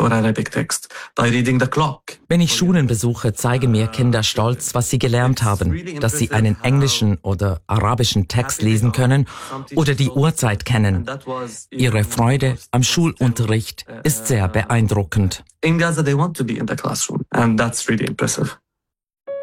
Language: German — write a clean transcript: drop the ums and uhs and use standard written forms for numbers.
or Arabic text, by reading the clock. Wenn ich Schulen besuche, zeigen mir Kinder stolz, was sie gelernt haben, dass sie einen englischen oder arabischen Text lesen können oder die Uhrzeit kennen. Ihre Freude am Schulunterricht ist sehr beeindruckend. In Gaza, they want to be in the classroom, and that's really impressive.